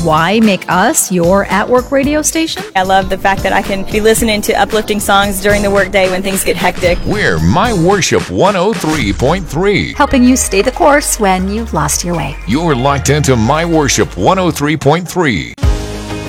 Why make us your at-work radio station? I love the fact that I can be listening to uplifting songs during the workday when things get hectic. We're My Worship 103.3. Helping you stay the course when you've lost your way. You're locked into My Worship 103.3.